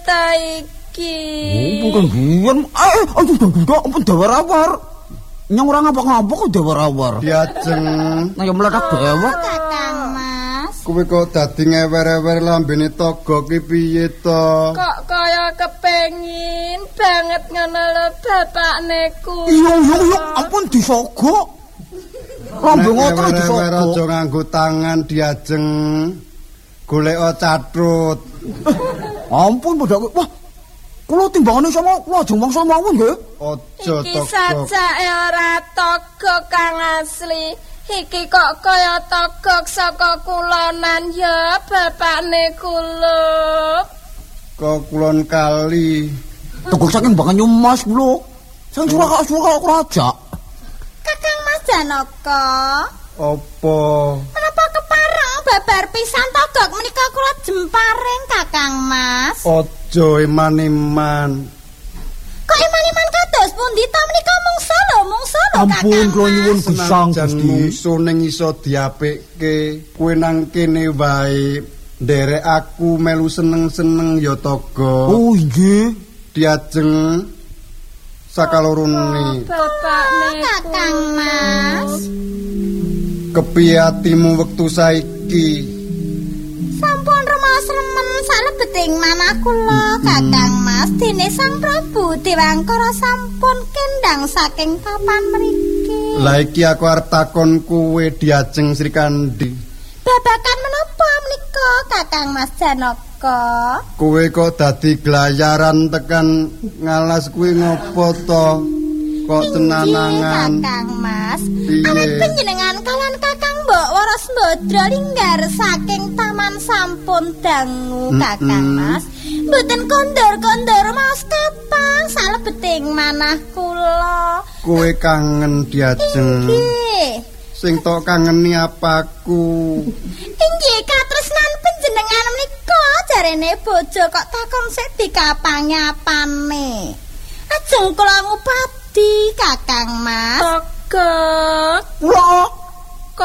ta iki. Bukan biyen. Ampun dawar-awar. Nyong ora ngapa-ngapa kok dawar-awar. Diajeng. Nah ya meledak dewek. Kakang Mas. Kowe kok dadi ngewer-ewer lambene togo ki piye to? Kok kaya kepengin banget ngono lho bapakne ku. Iya, ampun disogok. Lambe ngoten Ngewer-ewer disogok. aja nganggo tangan Diajeng. Golek catrut. Ampun padha wah. Kula timbangane sama kula aja mangsa mawon nggih. Aja Iki togo. sajake ora togok kang asli. Iki kok kaya togok saka kulonan ya bapakne kula. Kok kulon kali. Togok saking Banganyu Mas kula. Sing surak raja. Kakang Mas Janaka. Apa? Menapa kepareng babar pisan togok menika kula jemparing Kakang Mas. Aja iman-iman. Kok iman-iman kados pundi ta menika mung solo Ampun kula nyuwun gesang Senajan Gusti. mungsu ning iso diapikke, kowe nang kene wae nderek aku melu seneng-seneng ya togo. Oh nggih. Diajeng sakalorone. bapakne Kakang Mas. Kepiye atimu wektu saiki? Sampun remas remen salebeting manah kula Kakang Mas dene Sang Prabu Dewangkara sampun kendang saking papan mriki. Lah iki aku arep takon kowe Diajeng Srikandi. Babakan menapa menika Kakang Mas Janaka? Kowe kok dadi glayaran tekan ngalas kuwi ngopo to? Kok tenanangan? Kakang Mas, Piye? awit panjenengan kalan Kakang Mbok Waras Mbodra linggar saking taman sampun dangu Kakang Mas. Mboten kondor-kondor maos kapang salebeting manah kula. Kowe kangen Diajeng. Nggih. Sing tok kangeni apaku. Inggih katresnan panjenengan menika jarene bojo kok takon sik dikapangi apane. Ajeng kula ngupati Kakang Mas. Togok. Kula